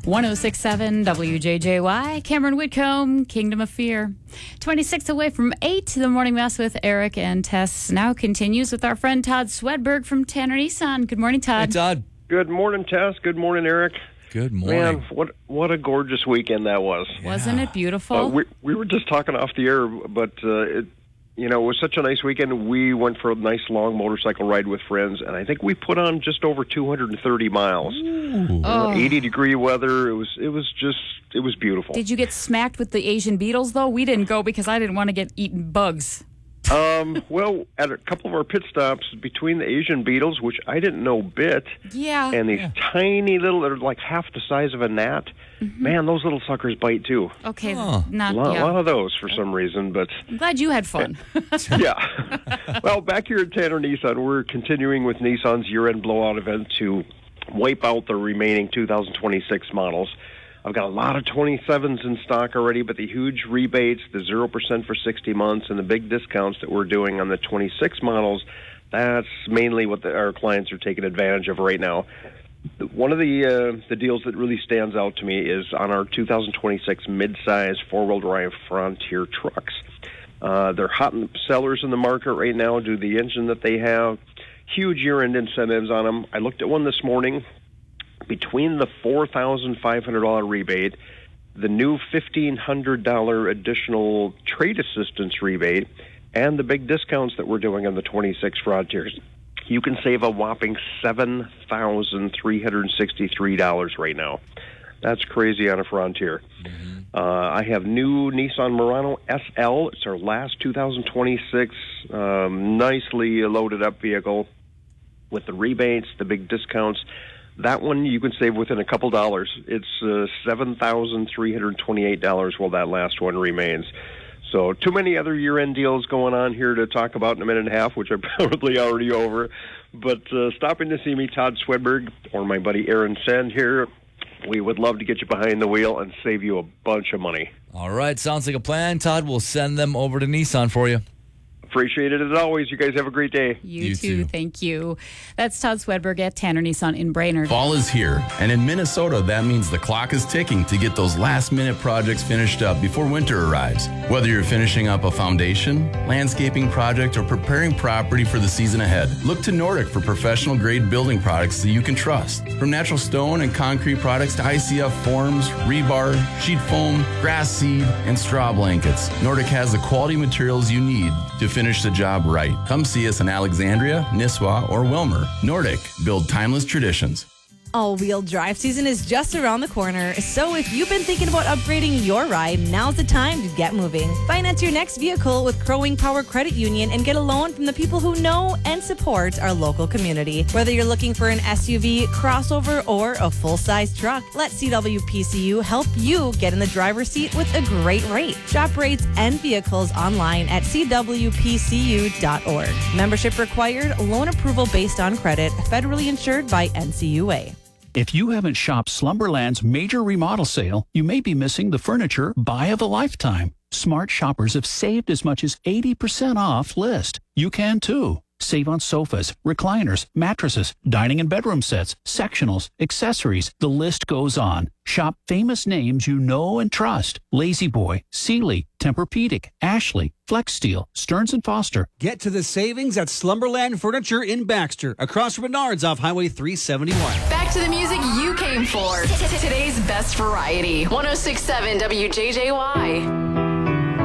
106.7 WJJY, Cameron Whitcomb, Kingdom of Fear. 26 away from 8, the Morning Mess with Eric and Tess now continues with our friend Todd Swedberg from Tanner Nissan. Good morning, Todd. Hey, Todd. Good morning, Tess. Good morning, Eric. Good morning. Man, what a gorgeous weekend that was. Wasn't it beautiful? We were just talking off the air, but it was such a nice weekend. We went for a nice long motorcycle ride with friends, and I think we put on just over 230 miles. 80-degree weather. It was beautiful. Did you get smacked with the Asian beetles, though? We didn't go because I didn't want to get eaten bugs. Well, at a couple of our pit stops, between the Asian beetles, which I didn't know bit, and these tiny little, they're like half the size of a gnat, man, those little suckers bite too. Okay, A lot of those for some reason, but I'm glad you had fun. Yeah. Well, back here at Tanner Nissan, we're continuing with Nissan's year-end blowout event to wipe out the remaining 2026 models. I've got a lot of 27s in stock already, but the huge rebates, the 0% for 60 months, and the big discounts that we're doing on the 26 models, that's mainly what our clients are taking advantage of right now. One of the deals that really stands out to me is on our 2026 midsize four-wheel drive Frontier trucks. They're hot sellers in the market right now due to the engine that they have. Huge year-end incentives on them. I looked at one this morning. Between the $4,500 rebate, the new $1,500 additional trade assistance rebate, and the big discounts that we're doing on the 26 Frontiers, you can save a whopping $7,363 right now. That's crazy on a Frontier. I have new Nissan Murano SL. It's our last 2026 nicely loaded up vehicle with the rebates, the big discounts. That one you can save within a couple dollars. It's $7,328 while that last one remains. So too many other year-end deals going on here to talk about in a minute and a half, which are probably already over. But stopping to see me, Todd Swedberg, or my buddy Aaron Send here, we would love to get you behind the wheel and save you a bunch of money. All right, sounds like a plan. Todd, we'll send them over to Nissan for you. Appreciate it as always. You guys have a great day. You too. Thank you. That's Todd Swedberg at Tanner Nissan in Brainerd. Fall is here, and in Minnesota, that means the clock is ticking to get those last-minute projects finished up before winter arrives. Whether you're finishing up a foundation, landscaping project, or preparing property for the season ahead, look to Nordic for professional-grade building products that you can trust. From natural stone and concrete products to ICF forms, rebar, sheet foam, grass seed, and straw blankets, Nordic has the quality materials you need to finish the job right. Come see us in Alexandria, Nisswa, or Wilmer. Nordic, build timeless traditions. All-wheel drive season is just around the corner, so if you've been thinking about upgrading your ride, now's the time to get moving. Finance your next vehicle with Crow Wing Power Credit Union and get a loan from the people who know and support our local community. Whether you're looking for an SUV, crossover, or a full-size truck, let CWPCU help you get in the driver's seat with a great rate. Shop rates and vehicles online at cwpcu.org. Membership required, loan approval based on credit, federally insured by NCUA. If you haven't shopped Slumberland's major remodel sale, you may be missing the furniture buy of a lifetime. Smart shoppers have saved as much as 80% off list. You can too. Save on sofas, recliners, mattresses, dining and bedroom sets, sectionals, accessories. The list goes on. Shop famous names you know and trust. La-Z-Boy, Sealy, Tempur-Pedic, Ashley, Flex Steel, Stearns & Foster. Get to the savings at Slumberland Furniture in Baxter, across from Menards off Highway 371. Back to the music you came for. Today's best variety. 106.7 WJJY.